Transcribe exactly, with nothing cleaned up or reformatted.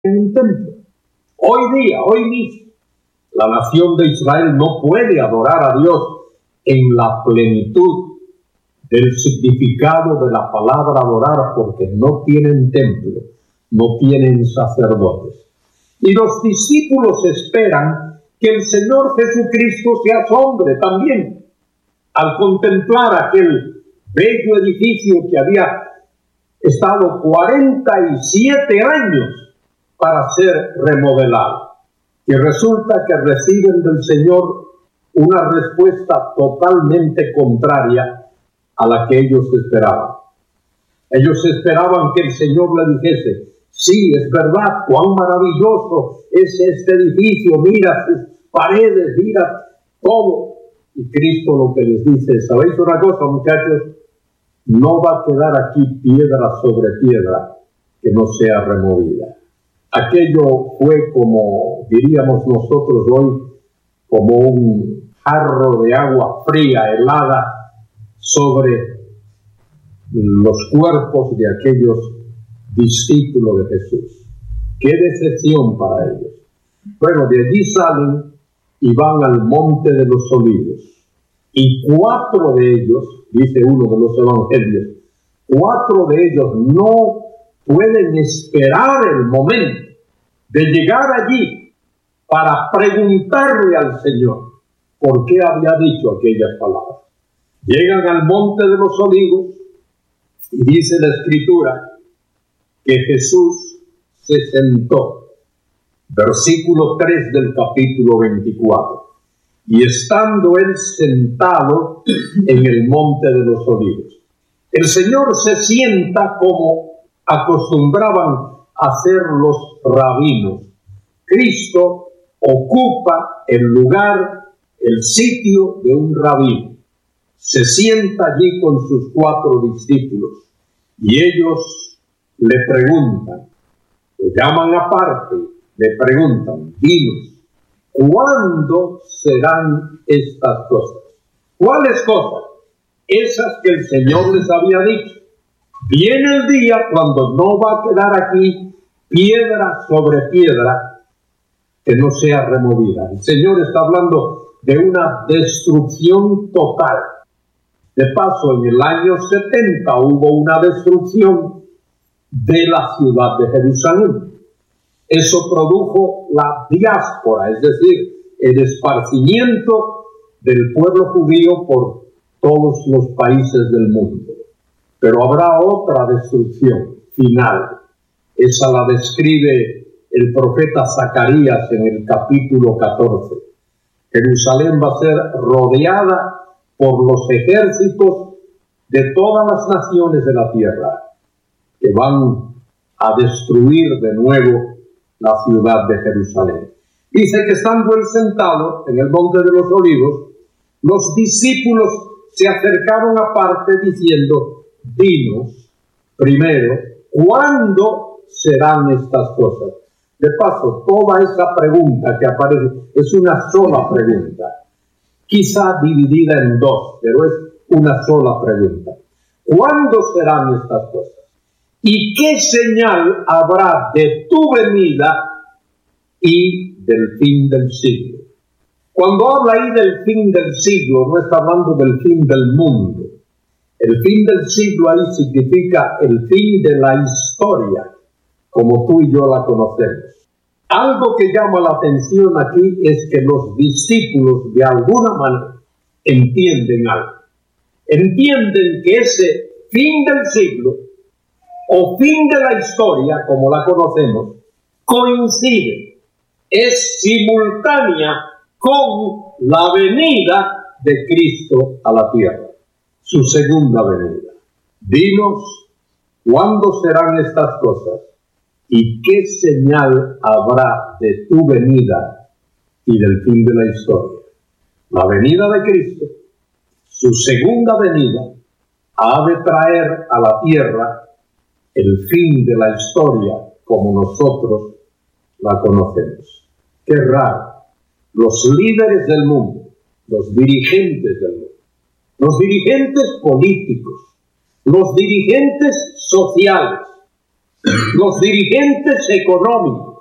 en un templo. Hoy día, hoy mismo, la nación de Israel no puede adorar a Dios en la plenitud del significado de la palabra adorar, porque no tienen templo, no tienen sacerdotes. Y los discípulos esperan que el Señor Jesucristo se asombre también al contemplar aquel bello edificio que había estado cuarenta y siete años para ser remodelado. Y resulta que reciben del Señor una respuesta totalmente contraria a la que ellos esperaban. Ellos esperaban que el Señor le dijese: sí, es verdad, cuán maravilloso es este edificio, mira sus paredes, mira todo. Y Cristo lo que les dice: ¿sabéis una cosa, muchachos? No va a quedar aquí piedra sobre piedra que no sea removida. Aquello fue, como diríamos nosotros hoy, como un jarro de agua fría, helada, sobre los cuerpos de aquellos discípulos de Jesús. ¡Qué decepción para ellos! Bueno, de allí salen y van al Monte de los Olivos. Y cuatro de ellos, dice uno de los evangelios, cuatro de ellos no pueden esperar el momento de llegar allí para preguntarle al Señor por qué había dicho aquellas palabras. Llegan al Monte de los Olivos y dice la Escritura que Jesús se sentó. Versículo tres del capítulo veinticuatro. Y estando él sentado en el Monte de los Olivos. El Señor se sienta como acostumbraban a hacer los rabinos. Cristo ocupa el lugar, el sitio de un rabino. Se sienta allí con sus cuatro discípulos y ellos le preguntan, lo llaman aparte, le preguntan: dinos, ¿cuándo serán estas cosas? ¿Cuáles cosas? Esas que el Señor les había dicho. Viene el día cuando no va a quedar aquí piedra sobre piedra que no sea removida. El Señor está hablando de una destrucción total. De paso, en el año setenta hubo una destrucción de la ciudad de Jerusalén. Eso produjo la diáspora, es decir, el esparcimiento del pueblo judío por todos los países del mundo. Pero habrá otra destrucción final. Esa la describe el profeta Zacarías en el capítulo catorce. Jerusalén va a ser rodeada por los ejércitos de todas las naciones de la tierra, que van a destruir de nuevo la ciudad de Jerusalén. Dice que estando él sentado en el Monte de los Olivos, los discípulos se acercaron aparte diciendo: dinos primero, ¿cuándo serán estas cosas? De paso, toda esa pregunta que aparece es una sola pregunta, quizá dividida en dos, pero es una sola pregunta. ¿Cuándo serán estas cosas? ¿Y qué señal habrá de tu venida y del fin del siglo? Cuando habla ahí del fin del siglo, no está hablando del fin del mundo. El fin del siglo ahí significa el fin de la historia, como tú y yo la conocemos. Algo que llama la atención aquí es que los discípulos de alguna manera entienden algo. Entienden que ese fin del siglo o fin de la historia, como la conocemos, coincide, es simultánea con la venida de Cristo a la tierra, su segunda venida. Dinos, ¿cuándo serán estas cosas? ¿Y qué señal habrá de tu venida y del fin de la historia? La venida de Cristo, su segunda venida, ha de traer a la tierra el fin de la historia como nosotros la conocemos. Qué raro. Los líderes del mundo, los dirigentes del mundo, los dirigentes políticos, los dirigentes sociales, Los dirigentes económicos